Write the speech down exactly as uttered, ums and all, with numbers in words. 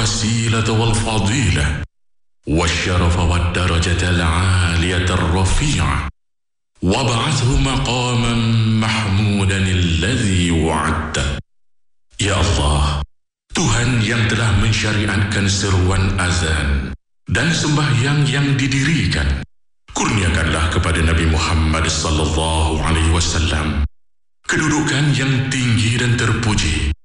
الوسيلة والفضيلة والشرف والدرجة العالية الرفيعة وابعثه مقاما محمودا الذي وعدته. Ya Allah, Tuhan yang telah mensyariatkan seruan azan dan sembahyang yang didirikan, kurniakanlah kepada Nabi Muhammad sallallahu alaihi wasallam kedudukan yang tinggi dan terpuji